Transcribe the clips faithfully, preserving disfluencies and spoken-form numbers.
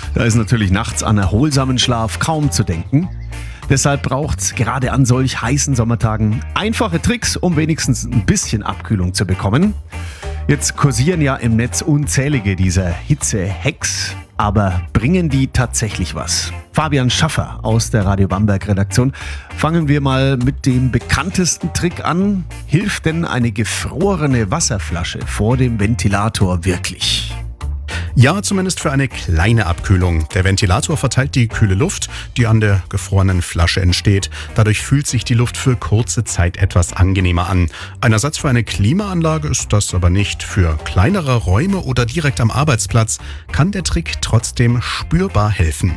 Da ist natürlich nachts an erholsamen Schlaf kaum zu denken. Deshalb braucht es gerade an solch heißen Sommertagen einfache Tricks, um wenigstens ein bisschen Abkühlung zu bekommen. Jetzt kursieren ja im Netz unzählige dieser Hitze-Hacks, aber bringen die tatsächlich was? Fabian Schaffer aus der Radio Bamberg-Redaktion. Fangen wir mal mit dem bekanntesten Trick an. Hilft denn eine gefrorene Wasserflasche vor dem Ventilator wirklich? Ja, zumindest für eine kleine Abkühlung. Der Ventilator verteilt die kühle Luft, die an der gefrorenen Flasche entsteht. Dadurch fühlt sich die Luft für kurze Zeit etwas angenehmer an. Ein Ersatz für eine Klimaanlage ist das aber nicht. Für kleinere Räume oder direkt am Arbeitsplatz kann der Trick trotzdem spürbar helfen.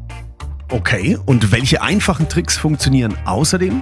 Okay, und welche einfachen Tricks funktionieren außerdem?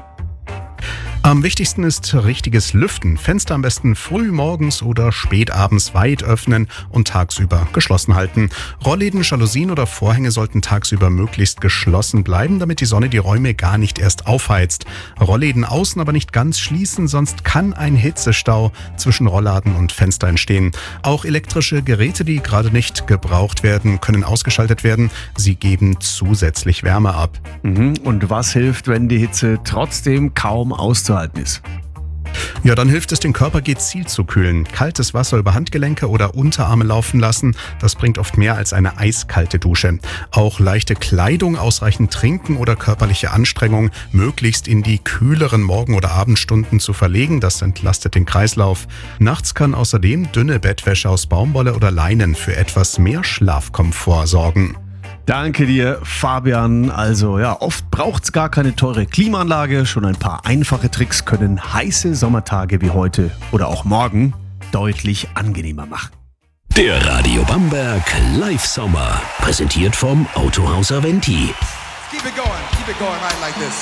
Am wichtigsten ist richtiges Lüften. Fenster am besten früh morgens oder spät abends weit öffnen und tagsüber geschlossen halten. Rollläden, Jalousien oder Vorhänge sollten tagsüber möglichst geschlossen bleiben, damit die Sonne die Räume gar nicht erst aufheizt. Rollläden außen aber nicht ganz schließen, sonst kann ein Hitzestau zwischen Rollladen und Fenster entstehen. Auch elektrische Geräte, die gerade nicht gebraucht werden, können ausgeschaltet werden. Sie geben zusätzlich Wärme ab. Mhm. Und was hilft, wenn die Hitze trotzdem kaum auszuhalten ist? Ja, dann hilft es, den Körper gezielt zu kühlen. Kaltes Wasser über Handgelenke oder Unterarme laufen lassen, das bringt oft mehr als eine eiskalte Dusche. Auch leichte Kleidung, ausreichend trinken oder körperliche Anstrengung möglichst in die kühleren Morgen- oder Abendstunden zu verlegen, das entlastet den Kreislauf. Nachts kann außerdem dünne Bettwäsche aus Baumwolle oder Leinen für etwas mehr Schlafkomfort sorgen. Danke dir, Fabian. Also ja, oft braucht's gar keine teure Klimaanlage. Schon ein paar einfache Tricks können heiße Sommertage wie heute oder auch morgen deutlich angenehmer machen. Der Radio Bamberg Live Sommer, präsentiert vom Autohaus Aventi. Keep it going, keep it going right like this.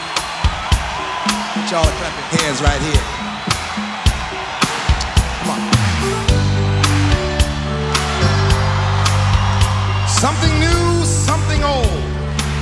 Put y'all clapping hands right here. Come on. Something new.